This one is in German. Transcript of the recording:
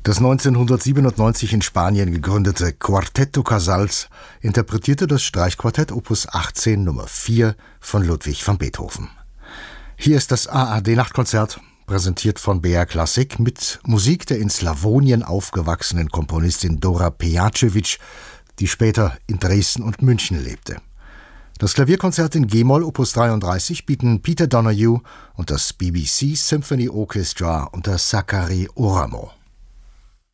Das 1997 in Spanien gegründete Quarteto Casals interpretierte das Streichquartett Opus 18 Nummer 4 von Ludwig van Beethoven. Hier ist das ARD-Nachtkonzert, präsentiert von BR Klassik mit Musik der in Slawonien aufgewachsenen Komponistin Dora Pejacevic, die später in Dresden und München lebte. Das Klavierkonzert in G-Moll Opus 33 bieten Peter Donoghue und das BBC Symphony Orchestra unter Zachary Oramo.